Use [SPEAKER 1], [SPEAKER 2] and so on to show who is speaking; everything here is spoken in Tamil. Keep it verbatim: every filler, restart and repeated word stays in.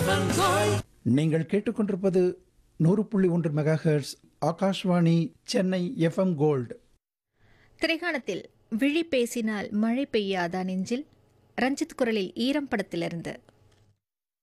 [SPEAKER 1] நீங்கள் கேட்டுக்கொண்டிருப்பது நூறு புள்ளி ஒன்று mega hertz Akashvani Chennai FM gold.
[SPEAKER 2] திரைகாணத்தில் விழி பேசினால் மழை பெய்யாதா நெஞ்சில் ரஞ்சித் குரலில் ஈரம் படத்திலிருந்து